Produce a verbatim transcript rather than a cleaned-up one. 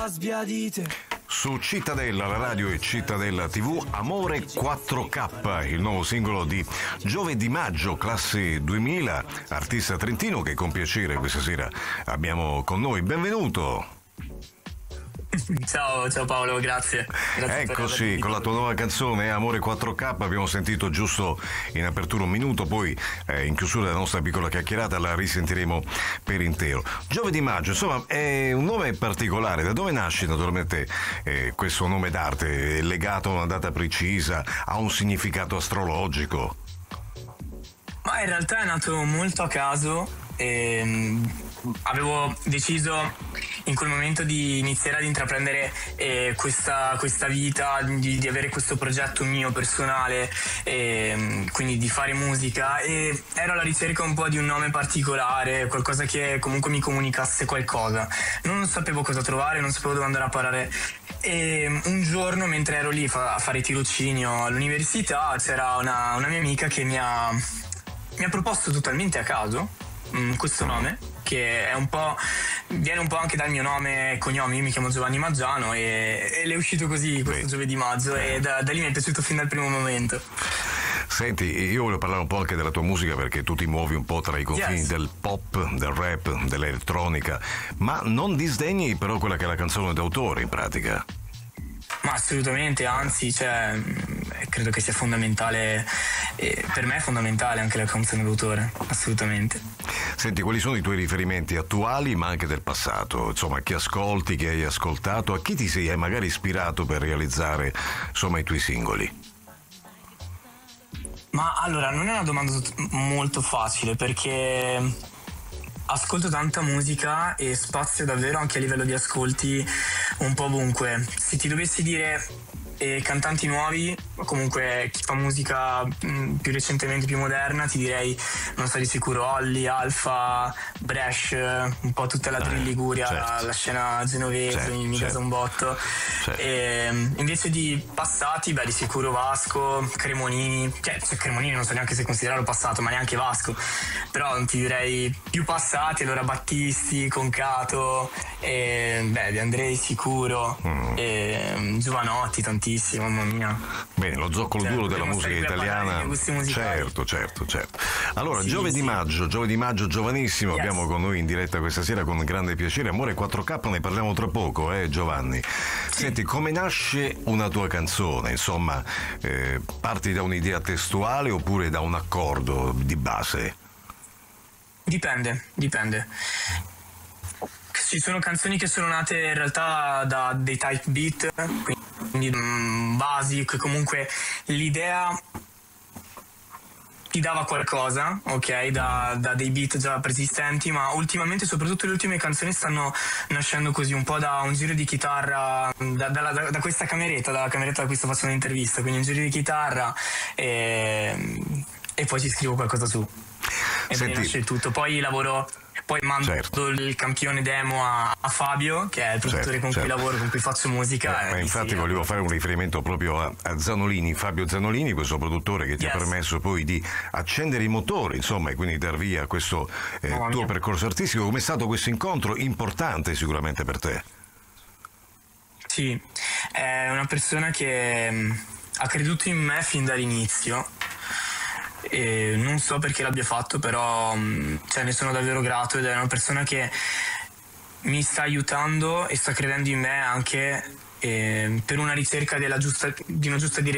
sbiadite. Su Cittadella, la radio e Cittadella tivù, Amore quattro K, il nuovo singolo di Giove Di Maggio, classe duemila, artista trentino che con piacere questa sera abbiamo con noi. Benvenuto! Ciao, ciao Paolo, grazie. grazie Eccoci, con la tua nuova canzone Amore quattro K, abbiamo sentito giusto in apertura un minuto, poi eh, in chiusura della nostra piccola chiacchierata la risentiremo per intero. Giove Di Maggio, insomma, è un nome particolare. Da dove nasce naturalmente eh, questo nome d'arte? È legato a una data precisa? Ha un significato astrologico? Ma in realtà è nato molto a caso. E avevo deciso in quel momento di iniziare ad intraprendere eh, questa, questa vita, di, di avere questo progetto mio personale, eh, quindi di fare musica, e ero alla ricerca un po' di un nome particolare, qualcosa che comunque mi comunicasse qualcosa. Non sapevo cosa trovare, non sapevo dove andare a parare. E un giorno, mentre ero lì fa, a fare tirocinio all'università, c'era una, una mia amica che mi ha, mi ha proposto totalmente a caso questo nome, che è un po' viene un po' anche dal mio nome e cognome. Io mi chiamo Giovanni Maggiano e, e le è uscito così questo Giove Di Maggio, e da, da lì mi è piaciuto fin dal primo momento. Senti, io voglio parlare un po' anche della tua musica, perché tu ti muovi un po' tra i confini yes. del pop, del rap, dell'elettronica, ma non disdegni però quella che è la canzone d'autore in pratica. Ma assolutamente, anzi, cioè, credo che sia fondamentale, eh, per me è fondamentale anche la canzone d'autore, assolutamente. Senti, quali sono i tuoi riferimenti attuali ma anche del passato? Insomma, chi ascolti, chi hai ascoltato, a chi ti sei magari ispirato per realizzare, insomma, i tuoi singoli? Ma allora, non è una domanda molto facile, perché ascolto tanta musica e spazio davvero anche a livello di ascolti un po' ovunque. Se ti dovessi dire eh, cantanti nuovi, o comunque chi fa musica mh, più recentemente, più moderna, ti direi, non so, di sicuro Olly, Alfa, Bresh, un po' tutta la Drill Liguria, certo. la, la scena genovese, certo, mi certo. casa un botto. Certo. E, invece di passati, beh, di sicuro Vasco, Cremonini, cioè, cioè Cremonini non so neanche se considerarlo passato, ma neanche Vasco, però ti direi più passati, allora Battisti, Concato, e, beh, De Andrei sicuro, mm. e, Giovanotti tantissimo, mamma mia. Bene, lo zoccolo cioè, duro della musica italiana. Certo, certo, certo. Allora, sì, Giove sì. Di Maggio, Giove Di Maggio giovanissimo, yes. abbiamo con noi in diretta questa sera con grande piacere. Amore quattro K, ne parliamo tra poco, eh Giovanni. Sì. Senti, come nasce una tua canzone? Insomma, eh, parti da un'idea testuale oppure da un accordo di base? Dipende, dipende. Ci sono canzoni che sono nate in realtà da dei type beat, quindi um, basic, comunque l'idea ti dava qualcosa, ok, da, da dei beat già preesistenti, ma ultimamente, soprattutto le ultime canzoni, stanno nascendo così un po' da un giro di chitarra, da, da, da, da questa cameretta, dalla cameretta da cui sto facendo un'intervista, quindi un giro di chitarra e, e poi ci scrivo qualcosa su. E Senti, poi nasce tutto, poi lavoro... Poi mando certo. il campione demo a, a Fabio, che è il produttore certo, con certo. cui lavoro, con cui faccio musica. Eh, ma infatti sì, volevo fare un riferimento proprio a, a Zanolini, Fabio Zanolini, questo produttore che ti yes. ha permesso poi di accendere i motori, insomma, e quindi dar via a questo eh, oh, tuo mia. percorso artistico. Com'è stato questo incontro importante sicuramente per te? Sì, è una persona che mh, ha creduto in me fin dall'inizio. E non so perché l'abbia fatto, però cioè, ne sono davvero grato, ed è una persona che mi sta aiutando e sta credendo in me anche eh, per una ricerca della giusta, di una giusta direzione.